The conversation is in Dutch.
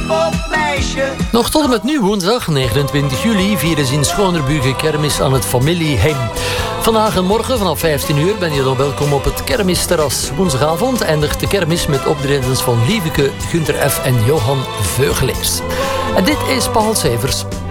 popmeisje. Nog tot en met nu woensdag 29 juli vieren ze in Schonerbugge kermis aan het familieheem. Vandaag en morgen vanaf 15 uur ben je dan welkom op het kermisterras. Woensdagavond eindigt de kermis met optredens van Lieveke, Gunter F. en Johan Veugeleers. En dit is Paul Severs.